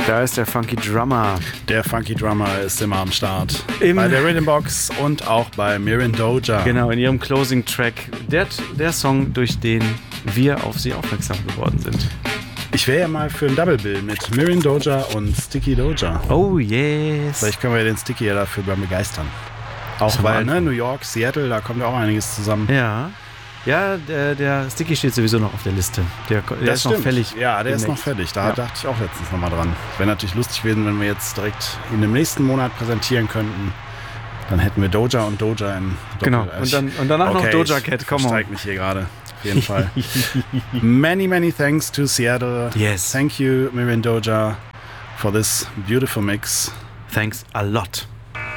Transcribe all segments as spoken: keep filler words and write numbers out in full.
Da ist der Funky Drummer. Der Funky Drummer ist immer am Start. Im bei der Rhythm Box und auch bei Mirin Doja. Genau, in ihrem Closing Track. Der, der Song, durch den wir auf sie aufmerksam geworden sind. Ich wäre ja mal für ein Double Bill mit Mirin Doja und Sticky Doja. Oh yes. Vielleicht können wir den Sticky ja dafür begeistern. Auch weil, ne, New York, Seattle, da kommt ja auch einiges zusammen. Ja. Ja, der, der Sticky steht sowieso noch auf der Liste. Der, der ist stimmt. noch fällig. Ja, der demnächst. ist noch fällig. Da ja. dachte ich auch letztens nochmal dran. Wäre natürlich lustig gewesen, wenn wir jetzt direkt in dem nächsten Monat präsentieren könnten. Dann hätten wir Doja und Doja in Doppel- Genau. Und, dann, und danach okay, noch Doja Cat. Komm on. Ich mich hier gerade. Auf jeden Fall. Many, many thanks to Seattle. Yes. Thank you, Mirin Doja, for this beautiful mix. Thanks a lot.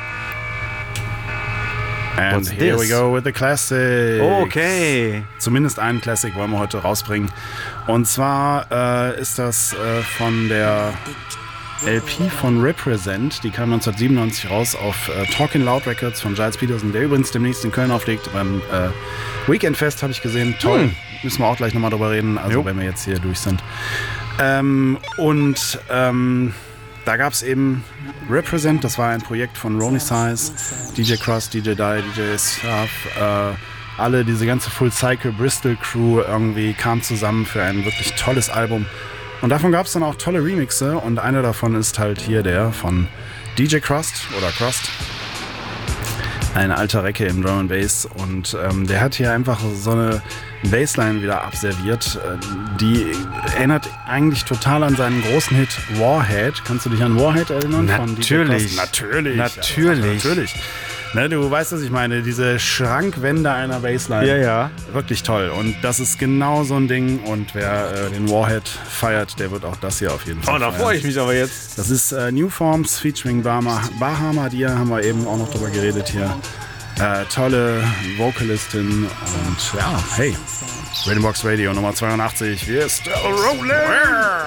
And What's here this? we go with the classics. Okay. Zumindest einen Classic wollen wir heute rausbringen. Und zwar äh, ist das äh, von der L P von Represent. Die kam neunzehnhundertsiebenundneunzig raus auf äh, Talking Loud Records von Giles Peterson, der übrigens demnächst in Köln auflegt. Beim äh, Weekend Fest habe ich gesehen. Toll. Hm. Müssen wir auch gleich nochmal drüber reden, also jo. wenn wir jetzt hier durch sind. Ähm, und ähm, da gab es eben Represent, das war ein Projekt von Ronnie Size, D J Crust, D J Die, D J Surf, äh, alle, diese ganze Full Cycle Bristol Crew irgendwie kam zusammen für ein wirklich tolles Album. Und davon gab es dann auch tolle Remixe und einer davon ist halt hier der von D J Crust oder Crust. Ein alter Recke im Drum and Bass und ähm, der hat hier einfach so eine Bassline wieder abserviert. Die erinnert eigentlich total an seinen großen Hit Warhead. Kannst du dich an Warhead erinnern? Natürlich. Von natürlich. Natürlich. Ja, natürlich. Ne, du weißt, was ich meine. Diese Schrankwände einer Bassline. Ja, ja. Wirklich toll. Und das ist genau so ein Ding. Und wer äh, den Warhead feiert, der wird auch das hier auf jeden Fall Oh, da freue ich mich aber jetzt. Das ist äh, New Forms featuring Bahama, Bahama Dia. Haben wir eben auch noch drüber geredet hier. Äh, tolle Vocalistin und ja, hey, Rhythm Box Radio Nummer zweiundachtzig, wir still rolling!